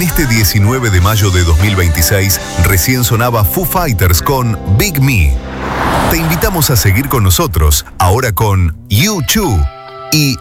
este 19 de mayo de 2026 recién sonaba Foo Fighters con Big Me. Te invitamos a seguir con nosotros, ahora con U2 y